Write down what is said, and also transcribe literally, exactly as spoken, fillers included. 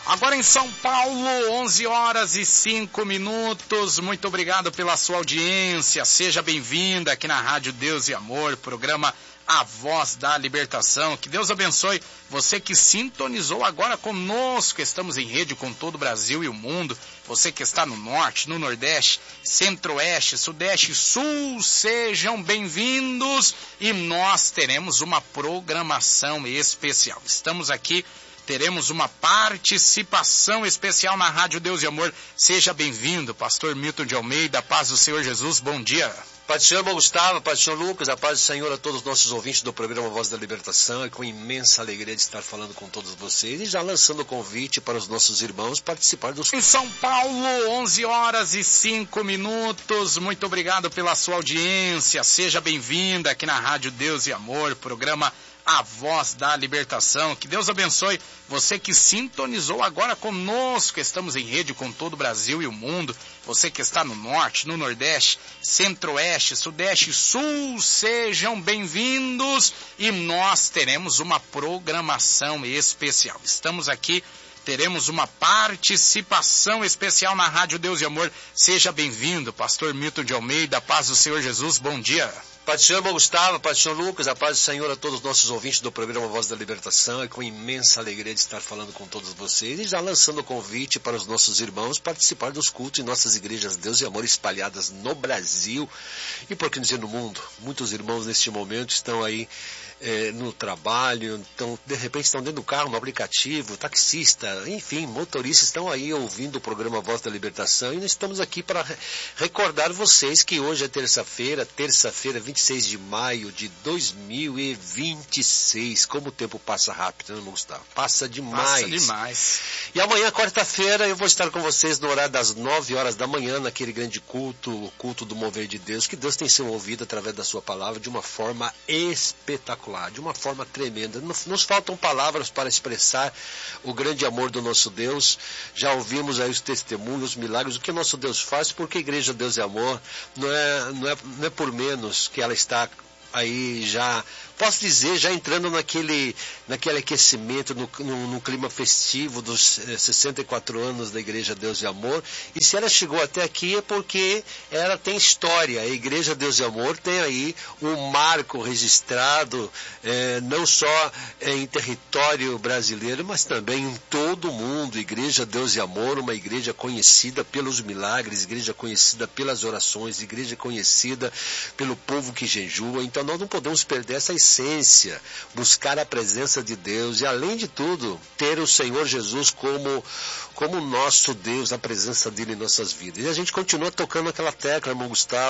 Agora em São Paulo, onze horas e cinco minutos. Muito obrigado pela sua audiência. Seja bem-vinda aqui na Rádio Deus e Amor, programa A Voz da Libertação. Que Deus abençoe você que sintonizou agora conosco. Estamos em rede com todo o Brasil e o mundo. Você que está no Norte, no Nordeste, Centro-Oeste, Sudeste e Sul, sejam bem-vindos. E nós teremos uma programação especial. Estamos aqui. Teremos uma participação especial na Rádio Deus e Amor. Seja bem-vindo, pastor Milton de Almeida, paz do Senhor Jesus, bom dia. Paz do Senhor, irmão Gustavo, paz do Senhor Lucas, a paz do Senhor a todos os nossos ouvintes do programa Voz da Libertação. É com imensa alegria de estar falando com todos vocês e já lançando o convite para os nossos irmãos participar dos... Em São Paulo, onze horas e cinco minutos. Muito obrigado pela sua audiência. Seja bem-vinda aqui na Rádio Deus e Amor, programa A Voz da Libertação. Que Deus abençoe você que sintonizou agora conosco. Estamos em rede com todo o Brasil e o mundo. Você que está no Norte, no Nordeste, Centro-Oeste, Sudeste e Sul, sejam bem-vindos. E nós teremos uma programação especial. Estamos aqui, teremos uma participação especial na Rádio Deus e Amor. Seja bem-vindo, pastor Milton de Almeida, paz do Senhor Jesus, bom dia. Paz do Senhor, irmão Gustavo, paz do Senhor Lucas, a paz do Senhor a todos os nossos ouvintes do programa Voz da Libertação. É com imensa alegria de estar falando com todos vocês e já lançando o convite para os nossos irmãos participar dos cultos em nossas igrejas Deus e Amor espalhadas no Brasil e, por que dizer, no mundo. Muitos irmãos neste momento estão aí é, no trabalho, então, de repente estão dentro do carro, no aplicativo, taxista, enfim, motoristas estão aí ouvindo o programa Voz da Libertação e nós estamos aqui para recordar vocês que hoje é terça-feira, terça-feira, vinte e seis de maio de dois mil e vinte e seis. Como o tempo passa rápido, né, Gustavo? Passa demais. Passa demais. E amanhã, quarta-feira, eu vou estar com vocês no horário das nove horas da manhã, naquele grande culto, o culto do mover de Deus, que Deus tem sido ouvido através da sua palavra de uma forma espetacular, de uma forma tremenda. Nos faltam palavras para expressar o grande amor do nosso Deus. Já ouvimos aí os testemunhos, os milagres, o que nosso Deus faz, porque a Igreja Deus é Amor não é, não é, não é por menos que ela está aí já, posso dizer, já entrando naquele, naquele aquecimento, no, no, no clima festivo dos eh, sessenta e quatro anos da Igreja Deus e Amor. E se ela chegou até aqui é porque ela tem história. A Igreja Deus e Amor tem aí um marco registrado, eh, não só eh, em território brasileiro, mas também em todo o mundo. Igreja Deus e Amor, uma igreja conhecida pelos milagres, igreja conhecida pelas orações, igreja conhecida pelo povo que jejua. Então nós não podemos perder essa essência, buscar a presença de Deus e, além de tudo, ter o Senhor Jesus como, como nosso Deus, a presença dele em nossas vidas. E a gente continua tocando aquela tecla, irmão Gustavo,